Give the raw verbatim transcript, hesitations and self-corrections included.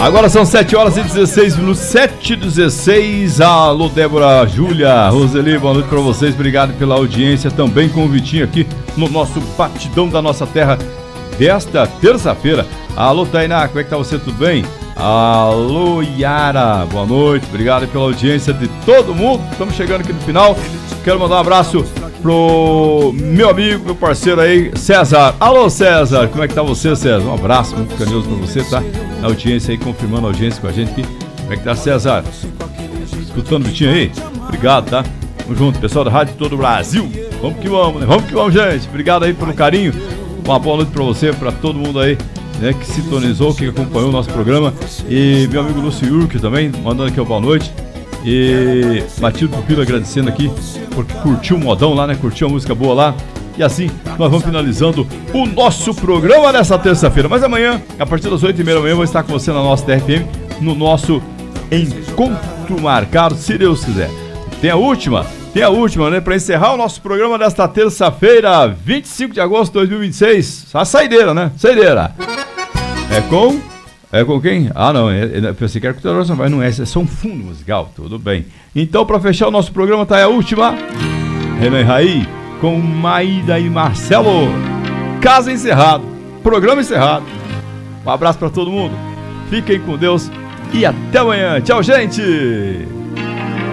Agora são sete horas e dezesseis minutos, sete e dezesseis. Alô, Débora, Júlia, Roseli, boa noite pra vocês. Obrigado pela audiência, também com o Vitinho aqui no nosso Batidão da Nossa Terra desta terça-feira. Alô, Tainá, como é que tá você? Tudo bem? Alô, Yara, boa noite. Obrigado pela audiência de todo mundo. Estamos chegando aqui no final. Quero mandar um abraço pro meu amigo, meu parceiro aí, César. Alô, César, como é que tá você, César? Um abraço muito carinhoso pra você, tá? Na audiência aí, confirmando a audiência com a gente aqui. Como é que tá, César? Escutando o Vitinho aí? Obrigado, tá? Tamo junto, pessoal da Rádio Todo o Brasil. Vamos que vamos, né? Vamos que vamos, gente. Obrigado aí pelo carinho. Uma boa noite pra você, pra todo mundo aí, né, que sintonizou, que acompanhou o nosso programa. E meu amigo Lúcio Yurk também, mandando aqui uma boa noite. E Matilde Pupilo agradecendo aqui, porque curtiu o modão lá, né? Curtiu a música boa lá. E assim, nós vamos finalizando o nosso programa nessa terça-feira. Mas amanhã, a partir das oito e meia da manhã, eu vou estar com você na nossa T R F M, no nosso encontro marcado, se Deus quiser. Tem a última, tem a última, né? Para encerrar o nosso programa desta terça-feira, vinte e cinco de agosto de dois mil e vinte e seis. A saideira, né? Saideira. É com... É com quem? Ah, não, é, é, pensei que era com o mas não é, é só um fundo musical, tudo bem. Então, para fechar o nosso programa, tá aí a última. Renan Raí, com Maída e Marcelo. Casa encerrado, programa encerrado. Um abraço para todo mundo, fiquem com Deus e até amanhã. Tchau, gente!